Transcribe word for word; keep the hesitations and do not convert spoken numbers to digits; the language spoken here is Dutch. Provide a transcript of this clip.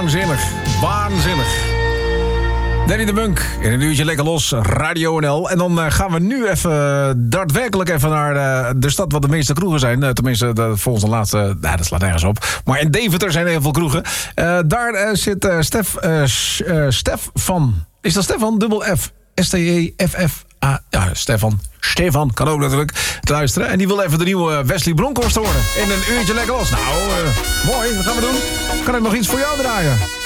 Waanzinnig. Waanzinnig. Danny de Munk in een uurtje lekker los, Radio N L. En dan uh, gaan we nu even daadwerkelijk even naar uh, de stad waar de meeste kroegen zijn. Uh, tenminste, uh, volgens de laatste, nou, dat slaat nergens op. Maar in Deventer zijn er heel veel kroegen. Uh, daar uh, zit uh, Stef, uh, uh, Stef van... Is dat Stefan? Dubbel F. S T E F F A. Ja, Stefan. Stefan, kan ook natuurlijk te luisteren. En die wil even de nieuwe Wesley Bronkhorst horen. In een uurtje lekker los. Nou, uh, mooi. Wat gaan we doen? Kan ik nog iets voor jou draaien?